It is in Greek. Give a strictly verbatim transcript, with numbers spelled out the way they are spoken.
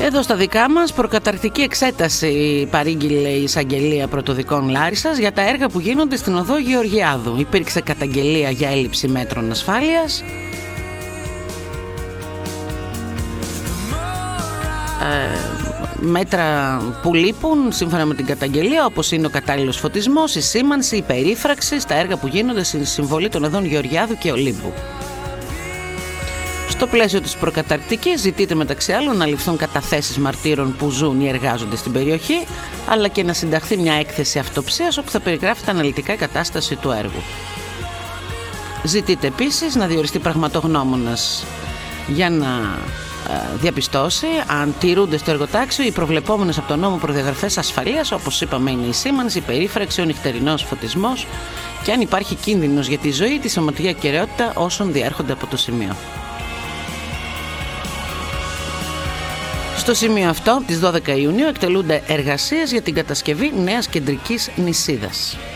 Εδώ στα δικά μας, προκαταρκτική εξέταση παρήγγειλε η Εισαγγελία Πρωτοδικών Λάρισσας για τα έργα που γίνονται στην οδό Γεωργιάδου. Υπήρξε καταγγελία για έλλειψη μέτρων ασφάλειας. Ε, μέτρα που λείπουν σύμφωνα με την καταγγελία, όπως είναι ο κατάλληλος φωτισμός, η σήμανση, η περίφραξη στα έργα που γίνονται στη συμβολή των οδών Γεωργιάδου και Ολύμπου. Στο πλαίσιο της προκαταρκτικής ζητείται μεταξύ άλλων να ληφθούν καταθέσεις μαρτύρων που ζουν ή εργάζονται στην περιοχή, αλλά και να συνταχθεί μια έκθεση αυτοψίας όπου θα περιγράφεται αναλυτικά η κατάσταση του έργου. Ζητείται επίσης να διοριστεί πραγματογνώμονας για να διαπιστώσει αν τηρούνται στο εργοτάξιο οι προβλεπόμενες από τον νόμο προδιαγραφές ασφαλείας, όπως είπαμε είναι η σήμανση, η περίφραξη, ο νυχτερινός φωτισμός και αν υπάρχει κίνδυνος για τη ζωή, τη σωματική ακεραιότητα όσων διέρχονται από το σημείο. Στο σημείο αυτό, τις δώδεκα Ιουνίου, εκτελούνται εργασίες για την κατασκευή νέας κεντρικής νησίδας.